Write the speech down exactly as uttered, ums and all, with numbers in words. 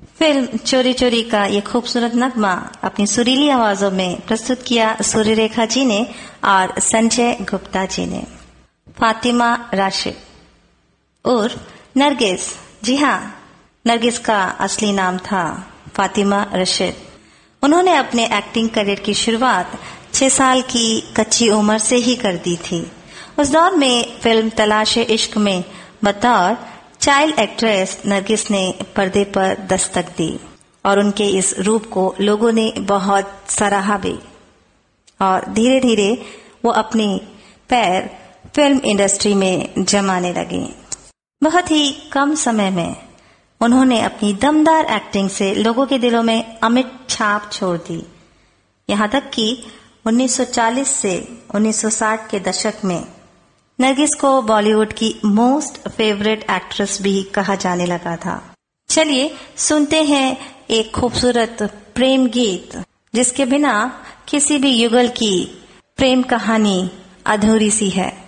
Film चोरी चोरी का ये खूबसूरत नगमा अपनी सुरीली आवाजों में प्रस्तुत किया सूर्यरेखा जी ने और संजय गुप्ता जी ने। फातिमा राशिद और नरगिस, जी हाँ, नरगिस का असली नाम था फातिमा रशीद। उन्होंने अपने एक्टिंग करियर की शुरुआत छह साल की कच्ची उम्र से ही कर दी थी। उस दौर में फिल्म तलाश इश्क में बतौर चाइल्ड एक्ट्रेस नरगिस ने पर्दे पर दस्तक दी और उनके इस रूप को लोगों ने बहुत सराहा भी और धीरे धीरे वो अपनी पैर फिल्म इंडस्ट्री में जमाने लगी। बहुत ही कम समय में उन्होंने अपनी दमदार एक्टिंग से लोगों के दिलों में अमिट छाप छोड़ दी। यहाँ तक कि उन्नीस सौ चालीस से उन्नीस सौ साठ के दशक में नरगिस को बॉलीवुड की मोस्ट फेवरेट एक्ट्रेस भी कहा जाने लगा था। चलिए सुनते हैं एक खूबसूरत प्रेम गीत जिसके बिना किसी भी युगल की प्रेम कहानी अधूरी सी है।